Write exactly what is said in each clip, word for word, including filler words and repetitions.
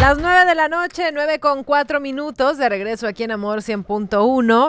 Las nueve de la noche, nueve con cuatro minutos, de regreso aquí en Amor cien punto uno.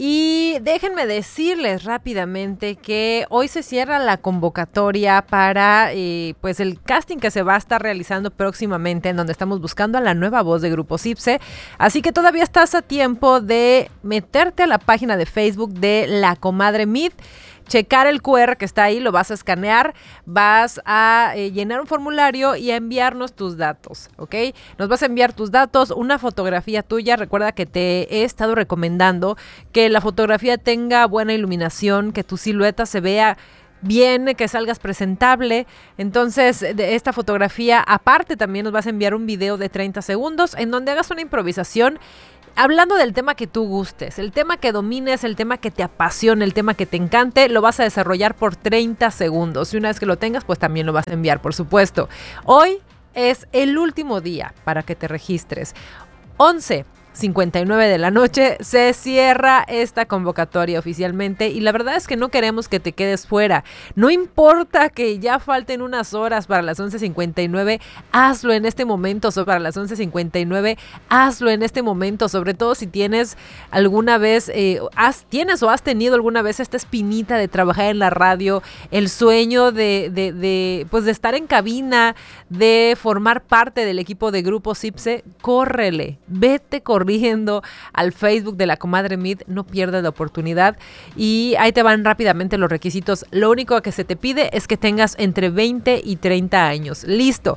Y déjenme decirles rápidamente que hoy se cierra la convocatoria para eh, pues el casting que se va a estar realizando próximamente, en donde estamos buscando a la nueva voz de Grupo Cipse. Así que todavía estás a tiempo de meterte a la página de Facebook de La Comadre Meet, checar el cu erre que está ahí, lo vas a escanear, vas a eh, llenar un formulario y a enviarnos tus datos, ¿ok? Nos vas a enviar tus datos, una fotografía tuya. Recuerda que te he estado recomendando que la fotografía tenga buena iluminación, que tu silueta se vea bien, que salgas presentable. Entonces, de esta fotografía, aparte también nos vas a enviar un video de treinta segundos en donde hagas una improvisación hablando del tema que tú gustes, el tema que domines, el tema que te apasione, el tema que te encante. Lo vas a desarrollar por treinta segundos y una vez que lo tengas, pues también lo vas a enviar, por supuesto. Hoy es el último día para que te registres. once cincuenta y nueve de la noche se cierra esta convocatoria oficialmente y la verdad es que no queremos que te quedes fuera. No importa que ya falten unas horas para las once cincuenta y nueve, hazlo en este momento. So, para las once cincuenta y nueve, hazlo en este momento, sobre todo si tienes alguna vez, eh, has, tienes o has tenido alguna vez esta espinita de trabajar en la radio, el sueño de, de, de, pues de estar en cabina, de formar parte del equipo de Grupo Cipse. Córrele, vete corriendo al Facebook de La Comadre Meet, no pierdas la oportunidad y ahí te van rápidamente los requisitos. Lo único que se te pide es que tengas entre veinte y treinta años. Listo,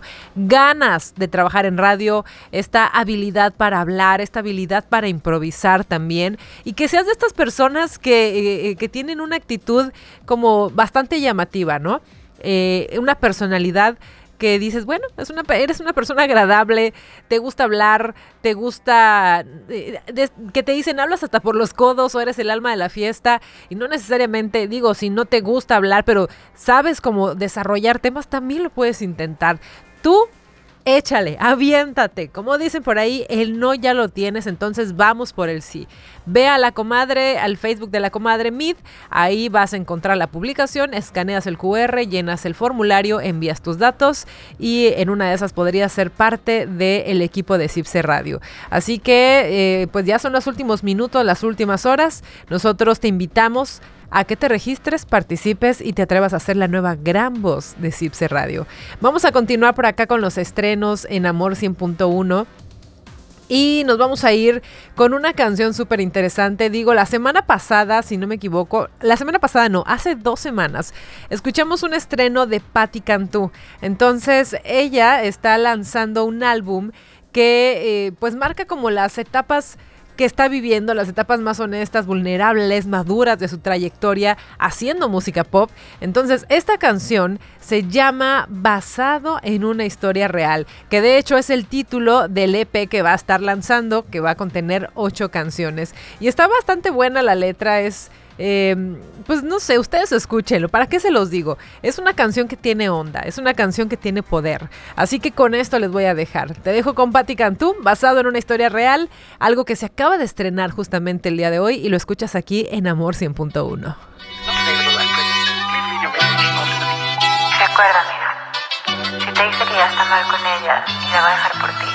ganas de trabajar en radio, esta habilidad para hablar, esta habilidad para improvisar también, y que seas de estas personas que, eh, que tienen una actitud como bastante llamativa, ¿no? Eh, una personalidad que dices, bueno, es una, eres una persona agradable, te gusta hablar, te gusta, eh, de, que te dicen, hablas hasta por los codos o eres el alma de la fiesta, y no necesariamente, digo, si no te gusta hablar, pero sabes cómo desarrollar temas, también lo puedes intentar. Tú, échale, aviéntate. Como dicen por ahí, el no ya lo tienes, entonces vamos por el sí. Ve a La Comadre, al Facebook de La Comadre Meet, ahí vas a encontrar la publicación, escaneas el cu erre, llenas el formulario, envías tus datos y en una de esas podrías ser parte del equipo de Cipse Radio. Así que, eh, pues ya son los últimos minutos, las últimas horas. Nosotros te invitamos a que te registres, participes y te atrevas a ser la nueva gran voz de Cipse Radio. Vamos a continuar por acá con los estrenos en Amor cien punto uno. Y nos vamos a ir con una canción súper interesante. Digo, la semana pasada, si no me equivoco, la semana pasada no, hace dos semanas, escuchamos un estreno de Patti Cantú. Entonces, ella está lanzando un álbum que eh, pues marca como las etapas que está viviendo, las etapas más honestas, vulnerables, maduras de su trayectoria haciendo música pop. Entonces, esta canción se llama Basado en una historia real, que de hecho es el título del e pe que va a estar lanzando, que va a contener ocho canciones. Y está bastante buena la letra, es... Eh, pues no sé, ustedes escúchenlo, ¿para qué se los digo? Es una canción que tiene onda, es una canción que tiene poder, así que con esto les voy a dejar. Te dejo con Patti Cantú, basado en una historia real, algo que se acaba de estrenar justamente el día de hoy y lo escuchas aquí en Amor cien punto uno. Recuerda, amiga, si te dice que ya está mal con ella y la va a dejar por ti,